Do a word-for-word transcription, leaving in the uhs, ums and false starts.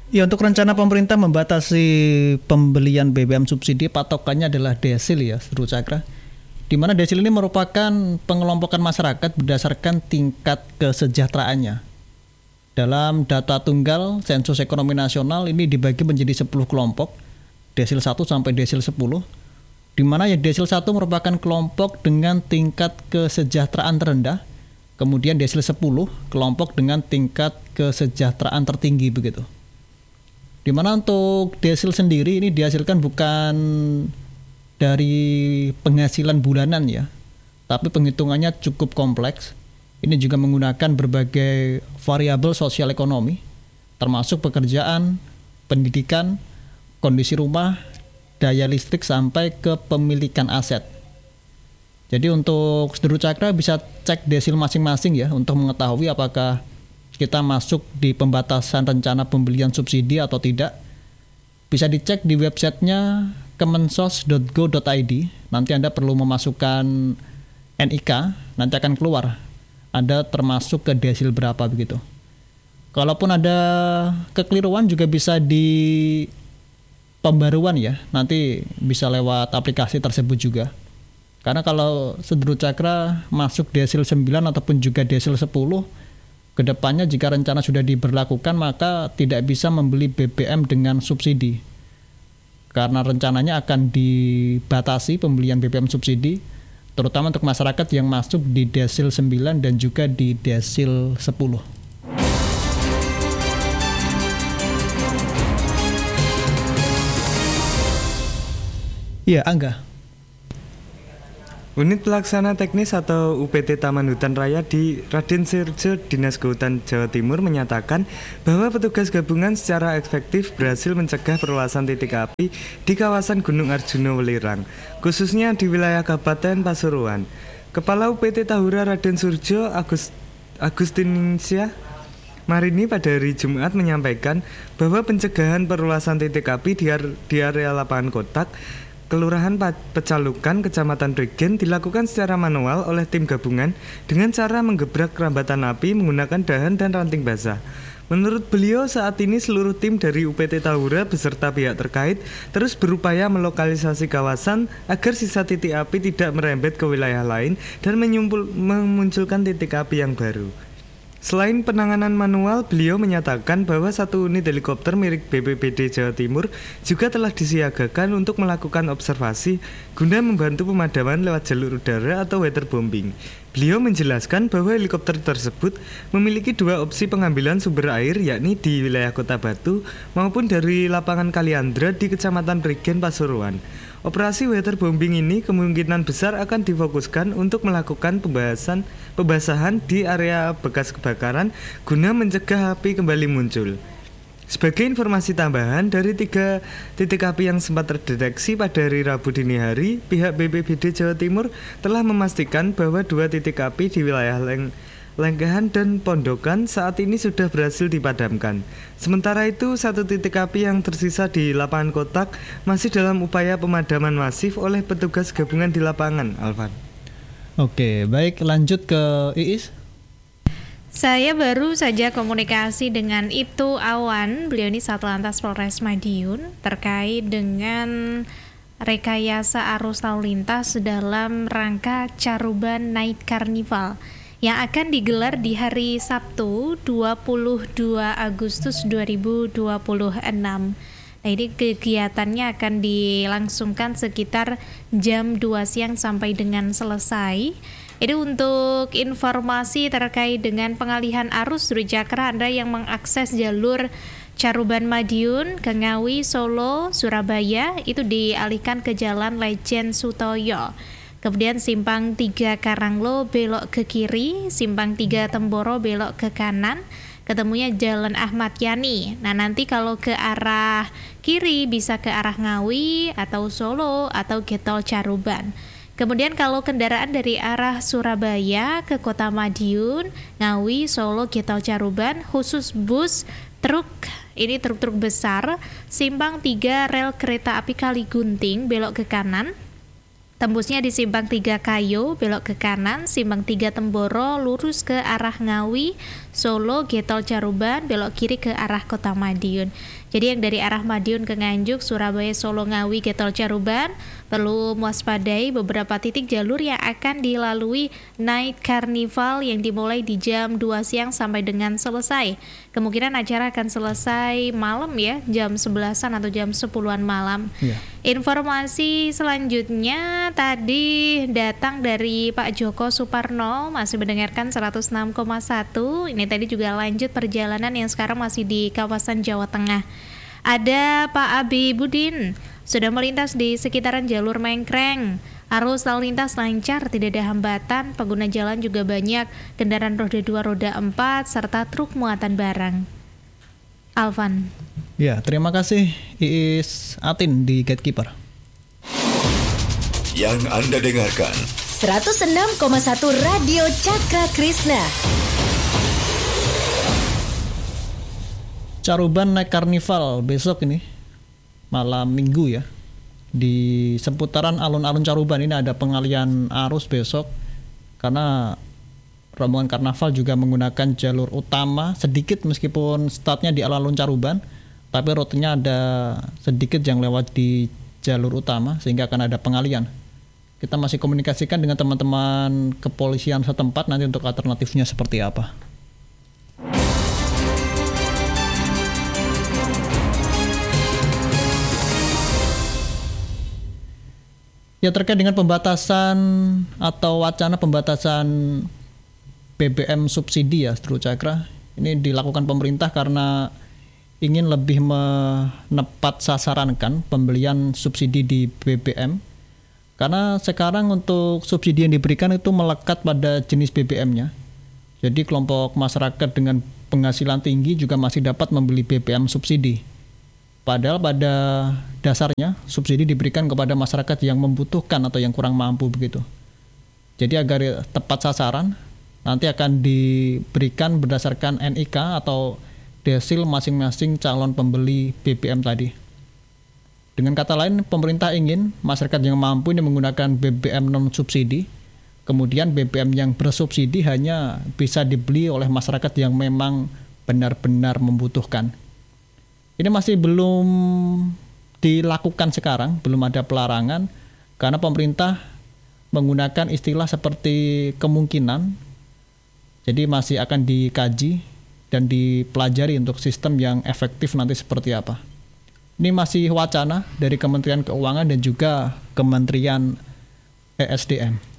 Ya, untuk rencana pemerintah membatasi pembelian B B M subsidi patokannya adalah desil ya, Seru Cakra. Di mana desil ini merupakan pengelompokan masyarakat berdasarkan tingkat kesejahteraannya. Dalam data tunggal Sensus Ekonomi Nasional ini dibagi menjadi sepuluh kelompok, desil satu sampai desil sepuluh, di mana yang desil satu merupakan kelompok dengan tingkat kesejahteraan terendah, kemudian desil sepuluh kelompok dengan tingkat kesejahteraan tertinggi begitu. Di mana untuk desil sendiri ini dihasilkan bukan dari penghasilan bulanan ya, tapi penghitungannya cukup kompleks. Ini juga menggunakan berbagai variabel sosial ekonomi, termasuk pekerjaan, pendidikan, kondisi rumah, daya listrik sampai ke pemilikan aset. Jadi untuk Seru Cakra bisa cek desil masing-masing ya untuk mengetahui apakah kita masuk di pembatasan rencana pembelian subsidi atau tidak. Bisa dicek di websitenya kemensos dot go dot i d. Nanti Anda perlu memasukkan N I K, nanti akan keluar Anda termasuk ke desil berapa begitu. Kalaupun ada kekeliruan juga bisa di pembaruan ya, nanti bisa lewat aplikasi tersebut juga. Karena kalau Seru Cakra masuk desil sembilan ataupun juga desil sepuluh, kedepannya jika rencana sudah diberlakukan maka tidak bisa membeli B B M dengan subsidi. Karena rencananya akan dibatasi pembelian B B M subsidi, terutama untuk masyarakat yang masuk di desil sembilan dan juga di desil sepuluh. Iya, Angga. Unit Pelaksana Teknis atau U P T Taman Hutan Raya di Raden Surjo, Dinas Kehutanan Jawa Timur menyatakan bahwa petugas gabungan secara efektif berhasil mencegah perluasan titik api di kawasan Gunung Arjuna Welirang, khususnya di wilayah Kabupaten Pasuruan. Kepala U P T Tahura Raden Surjo, Agus, Agustininsyah Marini pada hari Jumat menyampaikan bahwa pencegahan perluasan titik api di, are, di area lapangan kotak Kelurahan Pecalukan, Kecamatan Regen dilakukan secara manual oleh tim gabungan dengan cara menggebrak rambatan api menggunakan dahan dan ranting basah. Menurut beliau, saat ini seluruh tim dari U P T Tahura beserta pihak terkait terus berupaya melokalisasi kawasan agar sisa titik api tidak merembet ke wilayah lain dan menyumpul, memunculkan titik api yang baru. Selain penanganan manual, beliau menyatakan bahwa satu unit helikopter milik B P B D Jawa Timur juga telah disiagakan untuk melakukan observasi guna membantu pemadaman lewat jalur udara atau waterbombing. Beliau menjelaskan bahwa helikopter tersebut memiliki dua opsi pengambilan sumber air, yakni di wilayah Kota Batu maupun dari lapangan Kaliandra di Kecamatan Regen, Pasuruan. Operasi waterbombing ini kemungkinan besar akan difokuskan untuk melakukan pembahasan pembasahan di area bekas kebakaran guna mencegah api kembali muncul. Sebagai informasi tambahan, dari tiga titik api yang sempat terdeteksi pada hari Rabu dini hari, pihak B P B D Jawa Timur telah memastikan bahwa dua titik api di wilayah Leng Lenggahan dan Pondokan saat ini sudah berhasil dipadamkan. Sementara itu, satu titik api yang tersisa di lapangan kotak masih dalam upaya pemadaman masif oleh petugas gabungan di lapangan, Alvan. Oke, baik, lanjut ke Iis. Saya baru saja komunikasi dengan Ibtu Awan, beliau ini Satlantas Polres Madiun, terkait dengan rekayasa arus lalu lintas dalam rangka Caruban Night Carnival yang akan digelar di hari Sabtu dua puluh dua Agustus dua ribu dua puluh enam. Nah, ini kegiatannya akan dilangsungkan sekitar jam dua siang sampai dengan selesai. Ini untuk informasi terkait dengan pengalihan arus Seru Cakra, Anda yang mengakses jalur Caruban Madiun, ke Ngawi, Solo, Surabaya itu dialihkan ke Jalan Lejen Sutoyo. Kemudian simpang tiga Karanglo belok ke kiri, simpang tiga Temboro belok ke kanan, ketemunya Jalan Ahmad Yani. Nah, nanti kalau ke arah kiri bisa ke arah Ngawi atau Solo atau Getol Caruban. Kemudian kalau kendaraan dari arah Surabaya ke Kota Madiun, Ngawi, Solo, Getol Caruban, khusus bus, truk, ini truk-truk besar, simpang tiga rel kereta api Kaligunting belok ke kanan. Tembusnya di Simpang tiga Kayo, belok ke kanan, Simpang tiga Temboro, lurus ke arah Ngawi, Solo, Getol Caruban, belok kiri ke arah Kota Madiun. Jadi yang dari arah Madiun ke Nganjuk, Surabaya, Solo, Ngawi, Getol Caruban perlu mewaspadai beberapa titik jalur yang akan dilalui Night Carnival yang dimulai di jam dua siang sampai dengan selesai. Kemungkinan acara akan selesai malam ya, jam sebelasan atau jam sepuluhan malam. Yeah. Informasi selanjutnya tadi datang dari Pak Joko Suparno, masih mendengarkan seratus enam koma satu. Ini tadi juga lanjut perjalanan yang sekarang masih di kawasan Jawa Tengah. Ada Pak Abi Budin, sudah melintas di sekitaran jalur Mengkreng. Arus lalu lintas lancar, tidak ada hambatan, pengguna jalan juga banyak, kendaraan roda dua, roda empat, serta truk muatan barang. Alvan. Ya, terima kasih Iis Atin di Gatekeeper. Yang Anda dengarkan seratus enam koma satu Radio Cakra Krishna. Caruban Night Carnival besok ini, malam minggu ya. Di seputaran alun-alun Caruban ini ada pengalian arus besok, karena rombongan karnaval juga menggunakan jalur utama sedikit meskipun startnya di alun-alun Caruban, tapi rutenya ada sedikit yang lewat di jalur utama sehingga akan ada pengalian. Kita masih komunikasikan dengan teman-teman kepolisian setempat nanti untuk alternatifnya seperti apa. Ya, terkait dengan pembatasan atau wacana pembatasan B B M subsidi ya, Seru Cakra. Ini dilakukan pemerintah karena ingin lebih menepat sasarankan pembelian subsidi di B B M. Karena sekarang untuk subsidi yang diberikan itu melekat pada jenis B B M-nya. Jadi kelompok masyarakat dengan penghasilan tinggi juga masih dapat membeli B B M subsidi. Padahal pada dasarnya subsidi diberikan kepada masyarakat yang membutuhkan atau yang kurang mampu begitu. Jadi agar tepat sasaran, nanti akan diberikan berdasarkan N I K atau desil masing-masing calon pembeli B B M tadi. Dengan kata lain, pemerintah ingin masyarakat yang mampu ini menggunakan B B M non subsidi, kemudian B B M yang bersubsidi hanya bisa dibeli oleh masyarakat yang memang benar-benar membutuhkan. Ini masih belum dilakukan sekarang, belum ada pelarangan, karena pemerintah menggunakan istilah seperti kemungkinan, jadi masih akan dikaji dan dipelajari untuk sistem yang efektif nanti seperti apa. Ini masih wacana dari Kementerian Keuangan dan juga Kementerian E S D M.